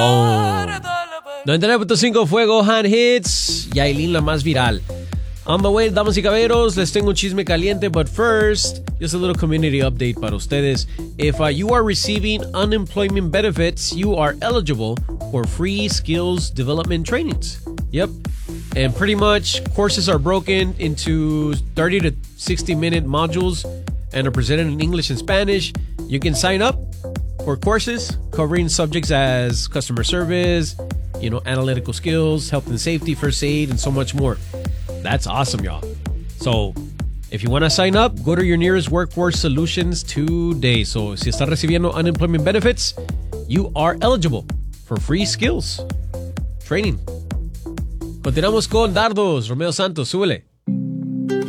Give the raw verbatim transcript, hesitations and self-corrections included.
noventa y nueve punto cinco Fuego Hand Hits. Yailin, la más viral. On the way, damas y caballeros, les tengo un chisme caliente, but first, just a little community update para ustedes. If uh, you are receiving unemployment benefits, you are eligible for free skills development trainings. Yep. And pretty much, courses are broken into thirty to sixty minute modules and are presented in English and Spanish. You can sign up for courses covering subjects as customer service, you know, analytical skills, health and safety, first aid, and so much more. That's awesome, y'all. So, if you want to sign up, go to your nearest Workforce Solutions today. So, si estás recibiendo unemployment benefits, you are eligible for free skills training. Continuamos con Dardos. Romeo Santos, súbele.